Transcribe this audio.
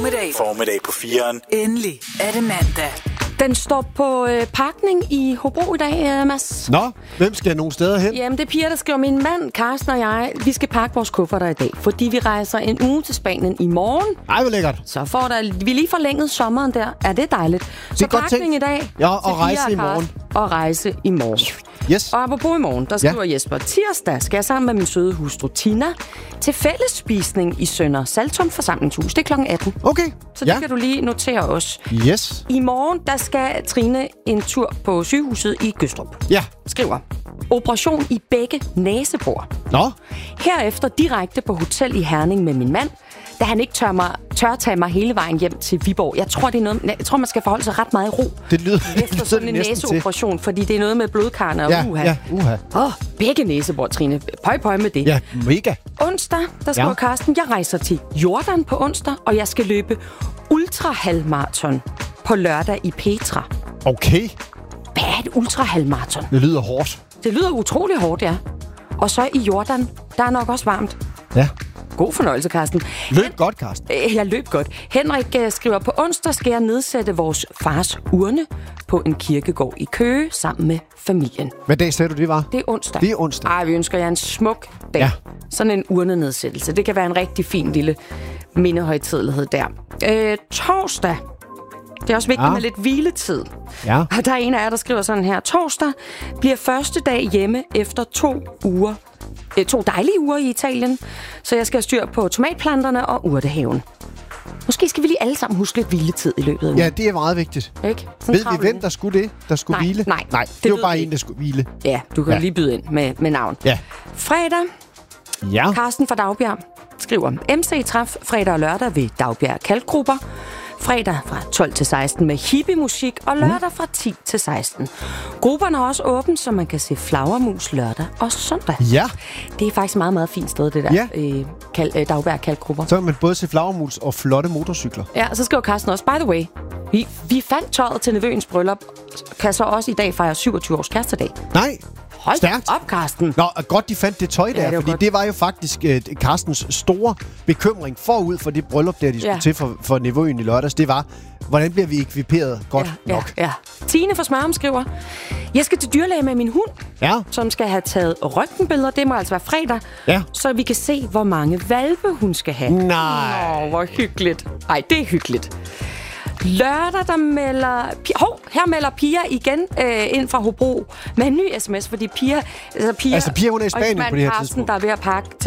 Formiddag på 4'eren. Endelig er det mandag. Den står på pakning i Hobro i dag, Mads. Nå, hvem skal nogle steder hen? Jamen, det er Pia, der skriver. Min mand, Carsten og jeg, vi skal pakke vores kufferter i dag, fordi vi rejser en uge til Spanien i morgen. Ej, hvor lækkert. Så får vi lige forlænget sommeren der. Er det dejligt? Så pakning i dag. Ja, og rejse i morgen. Og rejse i morgen. Yes. Og apropos i morgen, der skriver Jesper, tirsdag skal jeg sammen med min søde hustru Tina til fællesspisning i Sønder Saltum Forsamlingshus. Det er kl. 18. Okay. Så det kan du lige notere os. Yes. I morgen, der skal Trine en tur på sygehuset i Gødstrup. Ja. Skriver. Operation i begge næsebor. Nå. Herefter direkte på hotel i Herning med min mand, da han ikke tør tage mig hele vejen hjem til Viborg. Jeg tror, man skal forholde sig ret meget i ro. Det lyder efter sådan en næseoperation, fordi det er noget med blodkarne og uha. Begge næsebor, Trine. Pøj med det. Ja, mega. Onsdag, der skriver Carsten, jeg rejser til Jordan på onsdag, og jeg skal løbe ultrahalvmarathon på lørdag i Petra. Okay. Hvad er et ultrahalvmarathon? Det lyder hårdt. Det lyder utrolig hårdt, ja. Og så i Jordan, der er nok også varmt. Ja. God fornøjelse, Carsten. Løb godt, Carsten. Jeg løb godt. Henrik skriver, på onsdag skal jeg nedsætte vores fars urne på en kirkegård i Køge sammen med familien. Hvad dag sagde du, det var? Det er onsdag. Det er onsdag. Ej, vi ønsker jer en smuk dag. Ja. Sådan en urnenedsættelse. Det kan være en rigtig fin lille mindehøjtidelighed der. Torsdag. Det er også vigtigt med lidt hviletid. Ja. Og der er en af jer, der skriver sådan her. Torsdag bliver første dag hjemme efter 2 dejlige uger i Italien. Så jeg skal have styr på tomatplanterne og urtehaven. Måske skal vi lige alle sammen huske lidt hviletid i løbet af ugen. Ja, det er meget vigtigt. Ikke? Ved vi, hvem der skulle det? Der skulle hvile? Nej. Det var bare en, der skulle hvile. Ja, du kan lige byde ind med navn. Ja. Fredag. Ja. Carsten fra Dagbjerg skriver, MC træf fredag og lørdag ved Dagbjerg Kalkgrupper. Fredag fra 12 til 16 med hippie-musik, og lørdag fra 10 til 16. Grupperne er også åbent, så man kan se flagermus lørdag og søndag. Ja. Det er faktisk et meget, meget fint sted, det der. Dagbjerg Kalkgrupper. Så kan man både se flagermus og flotte motorcykler. Ja, og så skriver Carsten også, by the way, vi fandt tøjet til nevøens bryllup, kan så også i dag fejre 27 års kærestedag. Nej. Hold stærkt. Op, Carsten. Nå, godt de fandt det tøj der, fordi det var jo faktisk Carstens store bekymring forud for det bryllup, der de skulle til for nevøen i lørdags. Det var, hvordan bliver vi ekviperet godt nok? Ja. Tine fra Smørum skriver, jeg skal til dyrlæge med min hund, som skal have taget røntgenbilleder. Det må altså være fredag, så vi kan se, hvor mange hvalpe hun skal have. Nej. Nå, hvor hyggeligt. Ej, det er hyggeligt. Lørdag, der melder... her melder Pia igen ind fra Hobro med en ny sms, fordi Pia, Pia, hun er i Spanien på det her tidspunkt. Der er ved at pakke til